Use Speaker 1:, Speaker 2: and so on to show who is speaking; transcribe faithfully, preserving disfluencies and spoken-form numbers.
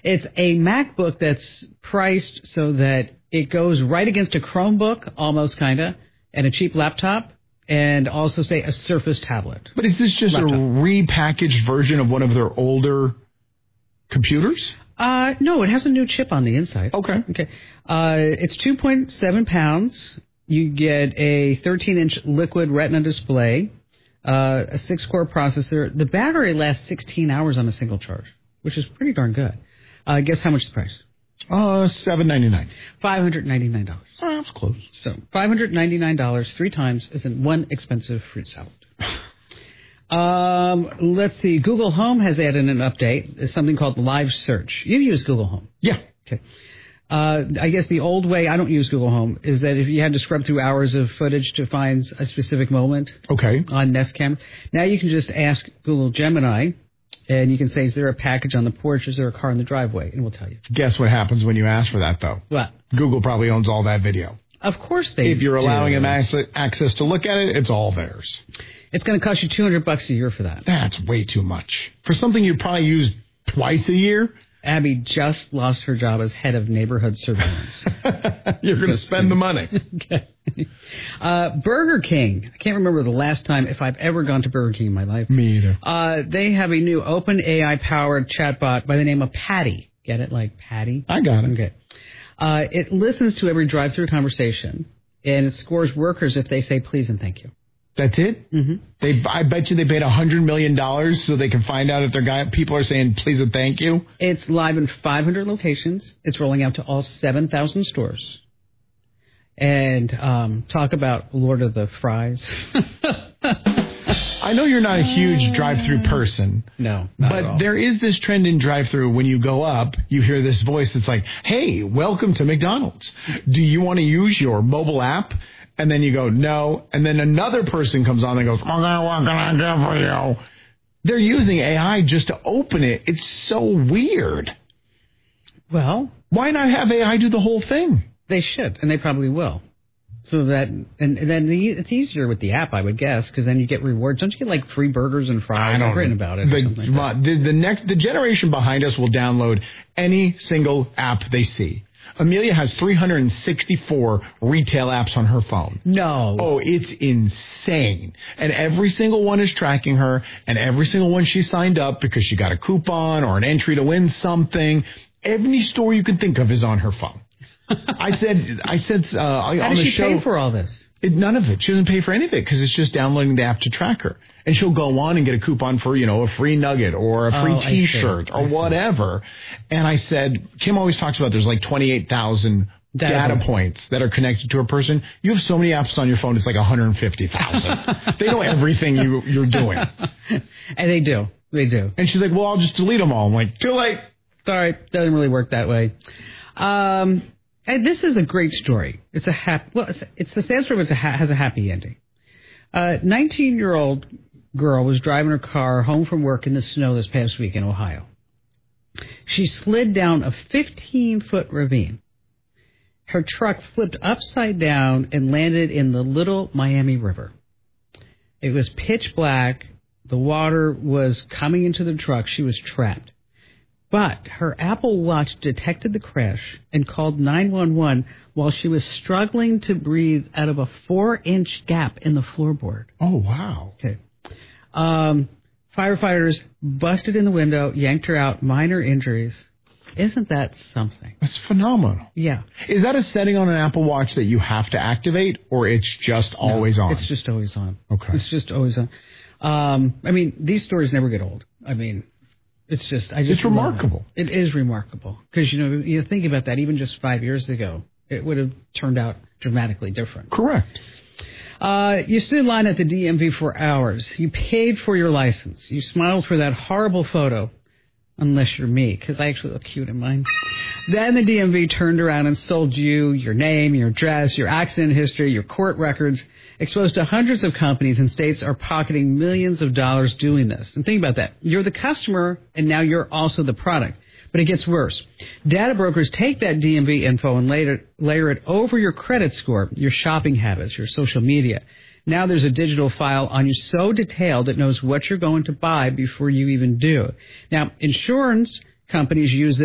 Speaker 1: It's a MacBook that's priced so that it goes right against a Chromebook, almost kind of, and a cheap laptop, and also, say, a Surface tablet.
Speaker 2: But is this just laptop. a repackaged version of one of their older computers?
Speaker 1: Uh, no, it has a new chip on the inside.
Speaker 2: Okay.
Speaker 1: Okay. Uh, it's two point seven pounds. You get a thirteen-inch liquid retina display, uh, a six-core processor. The battery lasts sixteen hours on a single charge, which is pretty darn good. Uh, guess how much the price?
Speaker 2: Uh, seven ninety-nine.
Speaker 1: five hundred ninety-nine dollars.
Speaker 2: Oh, that's close.
Speaker 1: So five hundred ninety-nine dollars three times is in one expensive fruit salad. um, let's see. Google Home has added an update. It's something called Live Search. You use Google Home.
Speaker 2: Yeah.
Speaker 1: Okay. Uh, I guess the old way, I don't use Google Home, is that if you had to scrub through hours of footage to find a specific moment
Speaker 2: okay.
Speaker 1: on Nest Camera, now you can just ask Google Gemini, and you can say, is there a package on the porch? Is there a car in the driveway? And we'll tell you.
Speaker 2: Guess what happens when you ask for that, though?
Speaker 1: What?
Speaker 2: Google probably owns all that video.
Speaker 1: Of course they do.
Speaker 2: If you're allowing do. them access, access to look at it, it's all theirs.
Speaker 1: It's going to cost you two hundred bucks a year for that.
Speaker 2: That's way too much. For something you probably use twice a year?
Speaker 1: Abby just lost her job as head of neighborhood surveillance.
Speaker 2: You're going to spend the money.
Speaker 1: Okay. Uh, Burger King. I can't remember the last time, if I've ever gone to Burger King in my life.
Speaker 2: Me either.
Speaker 1: Uh, they have a new open A I-powered chatbot by the name of Patty. Get it? Like Patty?
Speaker 2: I got it.
Speaker 1: Okay. Uh, it listens to every drive-through conversation, and it scores workers if they say please and thank you.
Speaker 2: That's it?
Speaker 1: Mm-hmm.
Speaker 2: They, I bet you they paid one hundred million dollars so they can find out if their guy, people are saying please and thank you.
Speaker 1: It's live in five hundred locations. It's rolling out to all seven thousand stores. And um, talk about Lord of the Fries.
Speaker 2: I know you're not a huge drive-through person.
Speaker 1: No, not
Speaker 2: but
Speaker 1: at all.
Speaker 2: There is this trend in drive-through. When you go up, you hear this voice that's like, hey, welcome to McDonald's. Do you want to use your mobile app? And then you go, no. And then another person comes on and goes, okay, what can I do for you? They're using A I just to open it. It's so weird.
Speaker 1: Well,
Speaker 2: why not have A I do the whole thing?
Speaker 1: They should, and they probably will. So that, and, and then the, it's easier with the app, I would guess, because then you get rewards. Don't you get like free burgers and fries? I've written about it.
Speaker 2: The,
Speaker 1: or something like that.
Speaker 2: the, the next, the generation behind us will download any single app they see. Amelia has three hundred sixty-four retail apps on her phone.
Speaker 1: No.
Speaker 2: Oh, it's insane. And every single one is tracking her, and every single one she signed up because she got a coupon or an entry to win something. Every store you can think of is on her phone. I said, I said uh,
Speaker 1: How
Speaker 2: on
Speaker 1: does
Speaker 2: the
Speaker 1: she
Speaker 2: show,
Speaker 1: pay for all this?
Speaker 2: It, none of it. She doesn't pay for any of it because it's just downloading the app to track her. And she'll go on and get a coupon for, you know, a free nugget or a free
Speaker 1: oh,
Speaker 2: T-shirt or whatever. And I said, Kim always talks about there's like twenty-eight thousand data, data points that are connected to a person. You have so many apps on your phone, it's like one hundred fifty thousand. They know everything you, you're doing.
Speaker 1: And they do. They do.
Speaker 2: And she's like, well, I'll just delete them all. I'm like, too late.
Speaker 1: Sorry, doesn't really work that way. Um... And this is a great story. It's a happy, well, it's, it's a sad story, but it ha- has a happy ending. A nineteen-year-old girl was driving her car home from work in the snow this past week in Ohio. She slid down a fifteen-foot ravine. Her truck flipped upside down and landed in the Little Miami River. It was pitch black. The water was coming into the truck. She was trapped. But her Apple Watch detected the crash and called nine one one while she was struggling to breathe out of a four-inch gap in the floorboard.
Speaker 2: Oh, wow.
Speaker 1: Okay. Um, firefighters busted in the window, yanked her out, minor injuries. Isn't that something?
Speaker 2: That's phenomenal.
Speaker 1: Yeah.
Speaker 2: Is that a setting on an Apple Watch that you have to activate, or it's just always
Speaker 1: no,
Speaker 2: on?
Speaker 1: It's just always on.
Speaker 2: Okay.
Speaker 1: It's just always on. Um, I mean, these stories never get old. I mean... It's just, I just.
Speaker 2: It's remarkable.
Speaker 1: It. it is remarkable because you know, you think about that. Even just five years ago, it would have turned out dramatically different.
Speaker 2: Correct.
Speaker 1: Uh, you stood in line at the D M V for hours. You paid for your license. You smiled for that horrible photo, unless you're me, because I actually look cute in mine. Then the D M V turned around and sold you your name, your address, your accident history, your court records. Exposed to hundreds of companies and states are pocketing millions of dollars doing this. And think about that. You're the customer, and now you're also the product. But it gets worse. Data brokers take that D M V info and later, layer it over your credit score, your shopping habits, your social media. Now there's a digital file on you so detailed it knows what you're going to buy before you even do. Now, insurance companies use this